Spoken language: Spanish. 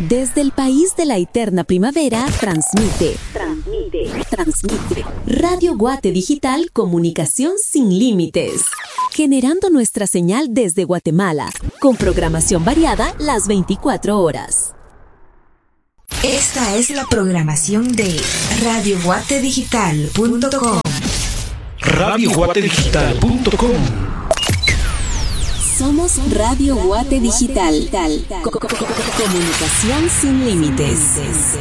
Desde el país de la eterna primavera, transmite. Radio Guate Digital, comunicación sin límites. Generando nuestra señal desde Guatemala, con programación variada las 24 horas. Esta es la programación de radioguatedigital.com. radioguatedigital.com. Somos Radio Guate Digital. Comunicación sin límites.